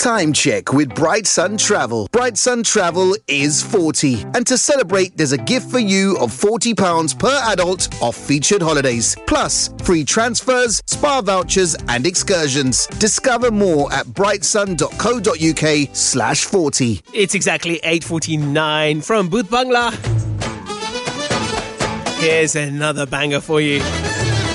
Time check with Bright Sun Travel. Bright Sun Travel is 40. And to celebrate, there's a gift for you of £40 per adult off featured holidays. Plus, free transfers, spa vouchers and excursions. Discover more at brightsun.co.uk/40. It's exactly 8:49 from Booth Bangla. Here's another banger for you.